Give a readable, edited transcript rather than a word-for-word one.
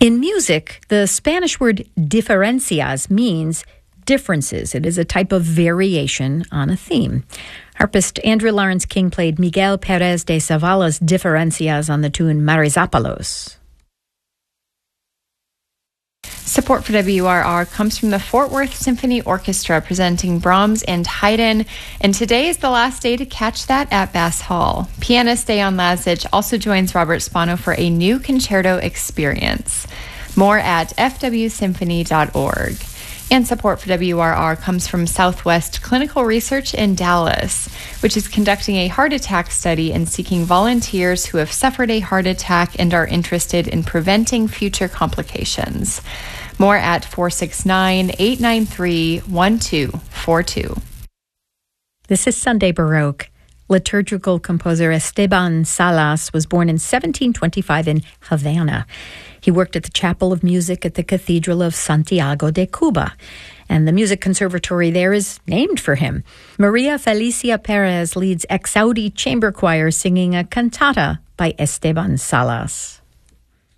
In music, the Spanish word diferencias means differences. It is a type of variation on a theme. Harpist Andrew Lawrence King played Miguel Perez de Zavala's Diferencias on the tune Marizápalos. Support for WRR comes from the Fort Worth Symphony Orchestra presenting Brahms and Haydn, and today is the last day to catch that at Bass Hall. Pianist Dejan Lazic also joins Robert Spano for a new concerto experience. More at fwsymphony.org. And support for WRR comes from Southwest Clinical Research in Dallas, which is conducting a heart attack study and seeking volunteers who have suffered a heart attack and are interested in preventing future complications. More at 469-893-1242. This is Sunday Baroque. Liturgical composer Esteban Salas was born in 1725 in Havana. He worked at the Chapel of Music at the Cathedral of Santiago de Cuba, and the music conservatory there is named for him. Maria Felicia Perez leads Exaudi Chamber Choir singing a cantata by Esteban Salas.